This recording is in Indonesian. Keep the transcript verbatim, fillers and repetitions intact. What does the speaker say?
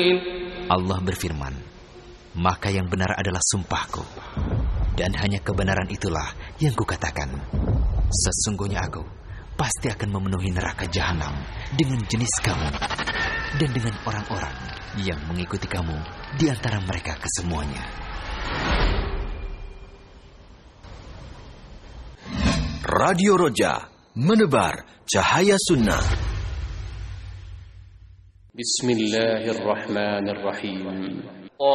Allah berfirman, maka yang benar adalah sumpahku, dan hanya kebenaran itulah yang kukatakan. Sesungguhnya aku pasti akan memenuhi neraka jahanam dengan jenis kamu dan dengan orang-orang yang mengikuti kamu di antara mereka kesemuanya. Radio Roja, menebar cahaya sunnah. Bismillahirrahmanirrahim.